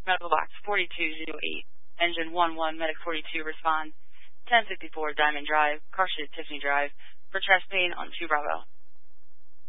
Medical Box 4208, Engine 11, Medic 42, respond. 1054 Diamond Drive, Carshit Tiffany Drive, for chest pain on 2 Bravo.